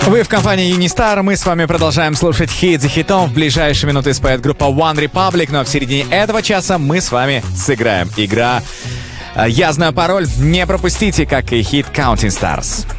Вы в компании Unistар, мы с вами продолжаем слушать хит за хитом. В ближайшие минуты споет группа One Republic, но в середине этого часа мы с вами сыграем. Игра «Я знаю пароль». Не пропустите, как и хит Counting Stars.